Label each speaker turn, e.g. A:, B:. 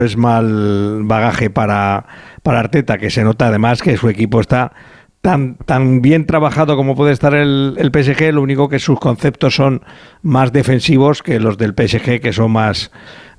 A: es mal bagaje para Arteta, que se nota además que su equipo está tan bien trabajado como puede estar el PSG, lo único que sus conceptos son más defensivos que los del PSG, que son más